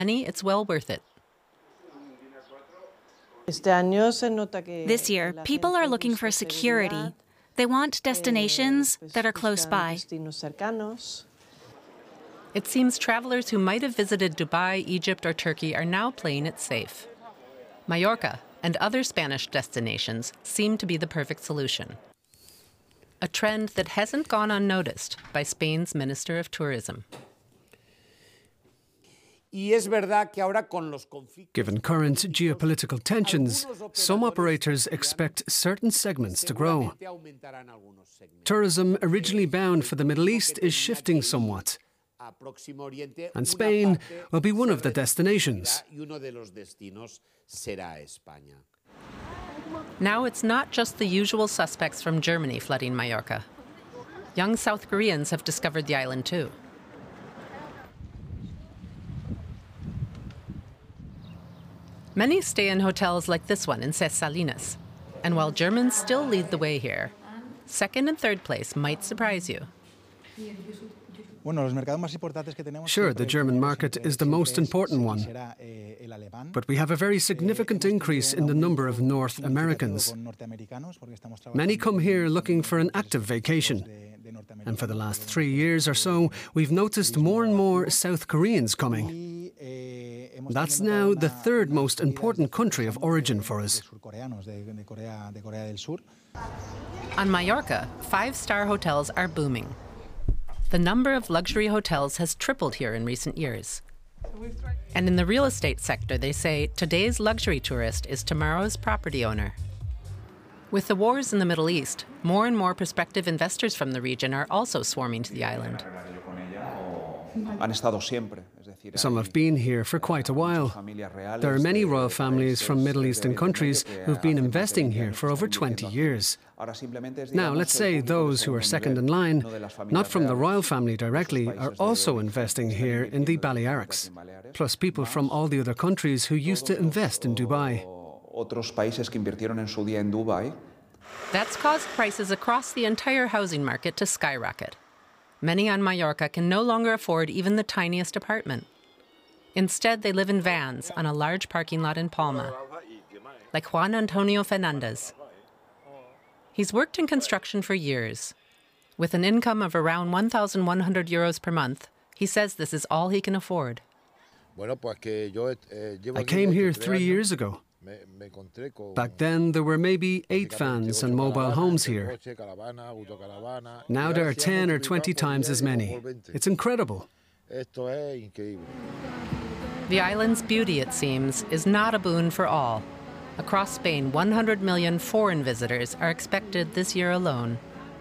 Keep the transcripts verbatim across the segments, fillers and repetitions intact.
money, it's well worth it. This year, people are looking for security. They want destinations that are close by. It seems travelers who might have visited Dubai, Egypt, or Turkey are now playing it safe. Mallorca and other Spanish destinations seem to be the perfect solution. A trend that hasn't gone unnoticed by Spain's Minister of Tourism. Given current geopolitical tensions, some operators expect certain segments to grow. Tourism originally bound for the Middle East is shifting somewhat, and Spain will be one of the destinations. Now it's not just the usual suspects from Germany flooding Mallorca. Young South Koreans have discovered the island too. Many stay in hotels like this one in Ses Salines. And while Germans still lead the way here, second and third place might surprise you. Sure, the German market is the most important one, but we have a very significant increase in the number of North Americans. Many come here looking for an active vacation, and for the last three years or so, we've noticed more and more South Koreans coming. That's now the third most important country of origin for us. On Mallorca, five-star hotels are booming. The number of luxury hotels has tripled here in recent years. And in the real estate sector, they say today's luxury tourist is tomorrow's property owner. With the wars in the Middle East, more and more prospective investors from the region are also swarming to the island. Some have been here for quite a while. There are many royal families from Middle Eastern countries who've been investing here for over twenty years. Now, let's say those who are second in line, not from the royal family directly, are also investing here in the Balearics, plus people from all the other countries who used to invest in Dubai. That's caused prices across the entire housing market to skyrocket. Many on Mallorca can no longer afford even the tiniest apartment. Instead, they live in vans on a large parking lot in Palma, like Juan Antonio Fernandez. He's worked in construction for years. With an income of around one thousand one hundred euros per month, he says this is all he can afford. I came here three years ago. Back then, there were maybe eight vans and mobile homes here. Now there are ten or twenty times as many. It's incredible. The island's beauty, it seems, is not a boon for all. Across Spain, one hundred million foreign visitors are expected this year alone.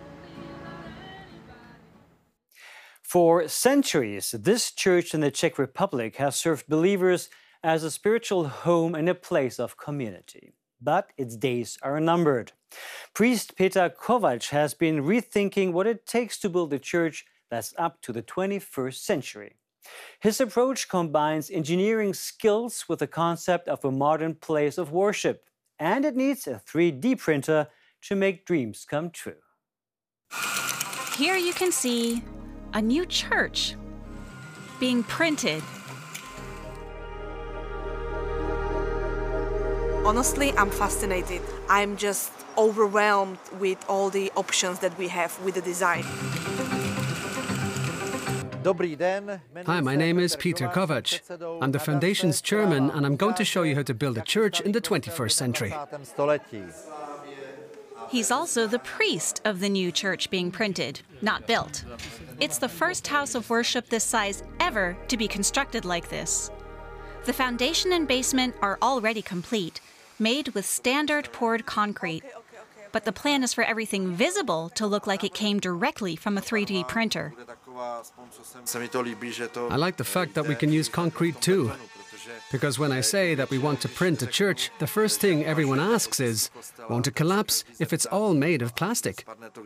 For centuries, this church in the Czech Republic has served believers as a spiritual home and a place of community. But its days are numbered. Priest Peter Kovac has been rethinking what it takes to build a church that's up to the twenty-first century. His approach combines engineering skills with the concept of a modern place of worship, and it needs a three D printer to make dreams come true. Here you can see a new church being printed. Honestly, I'm fascinated. I'm just overwhelmed with all the options that we have with the design. Hi, my name is Peter Kovac. I'm the Foundation's chairman, and I'm going to show you how to build a church in the twenty-first century. He's also the priest of the new church being printed, not built. It's the first house of worship this size ever to be constructed like this. The foundation and basement are already complete, made with standard poured concrete. But the plan is for everything visible to look like it came directly from a three D printer. I like the fact that we can use concrete too. Because when I say that we want to print a church, the first thing everyone asks is, won't it collapse if it's all made of plastic?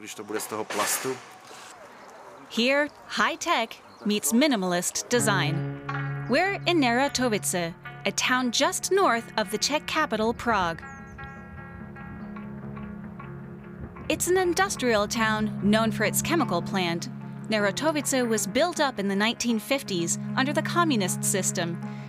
Here, high-tech meets minimalist design. We're in Neratovice, a town just north of the Czech capital, Prague. It's an industrial town known for its chemical plant. Neratovice was built up in the nineteen fifties under the communist system.